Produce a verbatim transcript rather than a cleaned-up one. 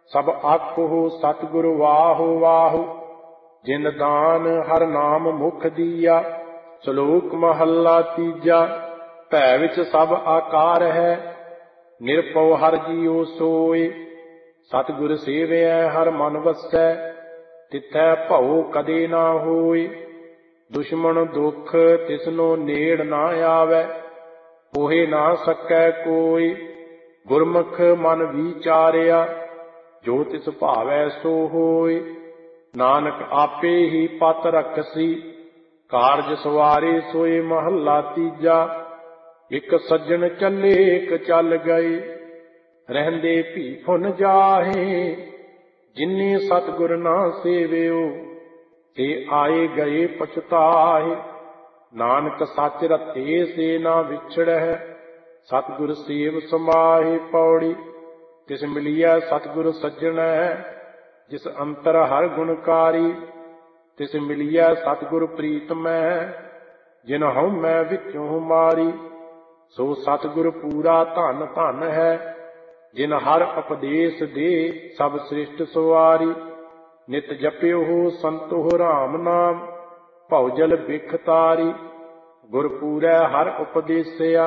ਸਭ ਆਖੋ ਸਤਿਗੁਰ ਵਾਹੁ ਵਾਹੁ। ਜਿਨ ਦਾਨ ਹਰ ਨਾਮ ਮੁਖ ਦੀਆ। ਸ਼ਲੋਕ ਮਹੱਲਾ ਤੀਜਾ। ਭੈ ਵਿੱਚ ਸਭ ਆਕਾਰ ਹੈ, ਨਿਰਭਉ ਹਰ ਜੀਉ ਸੋਇ। ਸਤਿਗੁਰ ਸੇਵਿਐ ਹਰ ਮਨ ਵਸੈ, ਤਿਥੈ ਭਉ ਕਦੇ ਨਾ ਹੋਇ। ਦੁਸ਼ਮਣ ਦੁਖ ਤਿਸਨੋ ਨੇੜ ਨਾ ਆਵੈ, ਕੋਹਿ ਨਾ ਸਕੈ ਕੋਈ। ਗੁਰਮੁਖ ਮਨ ਵਿਚਾਰਿਆ, ਜੋ ਤਿਸ ਭਾਵੈ ਸੋ ਹੋਇ। ਨਾਨਕ ਆਪੇ ਹੀ ਪਤ ਰਖਸੀ, ਕਾਰਜ ਸਵਾਰੇ ਸੋਏ। ਮਹੱਲਾ ਤੀਜਾ। ਇੱਕ ਸੱਜਣ ਚੱਲੇ ਇੱਕ ਚੱਲ ਗਏ, ਰਹਿੰਦੇ ਭੀ ਫੁਨ ਜਾਹੇ। ਜਿਨੇ ਸਤਿਗੁਰ ਨਾ ਸੇਵਿਓ, ਤੇ ਆਏ ਗਏ ਪਛਤਾਹੇ। ਨਾਨਕ ਸੱਚ ਰਤੇ ਸੇ ਨਾ ਵਿਛੜਹਿ, ਸਤਿਗੁਰ ਸੇਵ ਸਮਾਹੇ। ਪੌੜੀ। ਤਿਸ ਮਿਲਿਆ ਸਤਿਗੁਰ ਸੱਜਣੈ, ਜਿਸ ਅੰਤਰ ਹਰ ਗੁਣਕਾਰੀ। ਤਿਸ ਮਿਲਿਆ ਸਤਿਗੁਰ ਪ੍ਰੀਤਮੈ, ਜਿਨ ਹਉਮੈ ਵਿੱਚੋਂ ਮਾਰੀ। ਸੋ ਸਤਿਗੁਰ ਪੂਰਾ ਧਨ ਧਨ ਹੈ, ਜਿਨ ਹਰ ਉਪਦੇਸ਼ ਦੇ ਸਭ ਸ੍ਰਿਸ਼ਟ ਸਵਾਰੀ। ਨਿਤ ਜਪਿਓ ਸੰਤੋਖ ਰਾਮ ਨਾਮ, ਭਉ ਜਲ ਬਿਖ ਤਾਰੀ। ਗੁਰ ਪੂਰੈ ਹਰ ਉਪਦੇਸਿਆ,